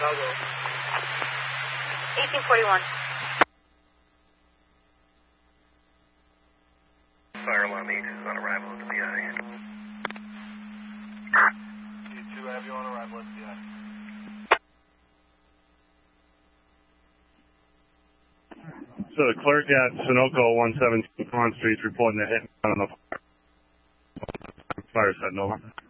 Chicago. 1841. Fire alarm 8 is on arrival at the BI. C2 have you on arrival at the BI. So the clerk at Sunoco 117 Pond Street reporting a hit on the fire side, no.